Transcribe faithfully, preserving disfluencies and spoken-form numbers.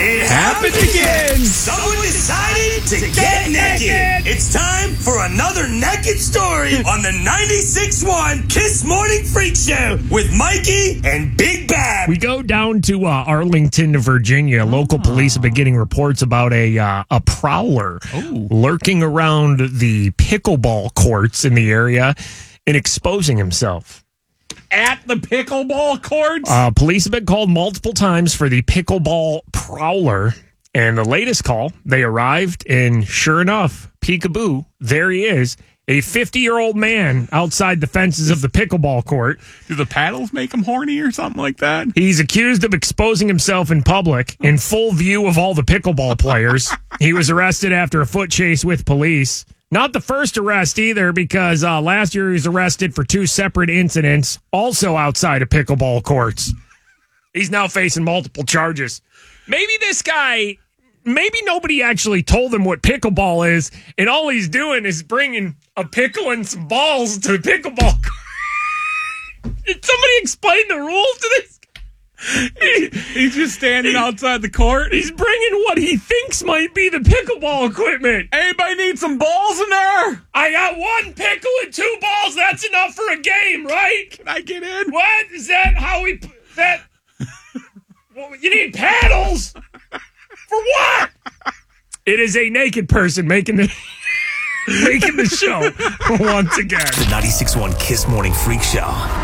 It happened again. Someone decided to get naked. It's time for another naked story on the ninety-six point one Kiss Morning Freak Show with Mikey and Big Bab. We go down to uh, Arlington, Virginia. Local police have been getting reports about a uh, a prowler Ooh. lurking around the pickleball courts in the area and exposing himself. At the pickleball courts? Uh, police have been called multiple times for the pickleball prowler. And the latest call, they arrived, and sure enough, peekaboo, there he is, a fifty-year-old man outside the fences of the pickleball court. Do the paddles make him horny or something like that? He's accused of exposing himself in public in full view of all the pickleball players. He was arrested after a foot chase with police. Not the first arrest either, because uh, last year he was arrested for two separate incidents, also outside of pickleball courts. He's now facing multiple charges. Maybe this guy, maybe nobody actually told him what pickleball is, and all he's doing is bringing a pickle and some balls to the pickleball court. Did somebody explain the rules to this? He, he's just standing he, outside the court. He's bringing what he thinks might be the pickleball equipment. Anybody need some balls in there? I got one pickle and two balls. That's enough for a game, right? Can I get in? What? Is that how we... That... Well, you need paddles? For what? It is a naked person making the... making the show once again. The ninety-six point one Kiss Morning Freak Show.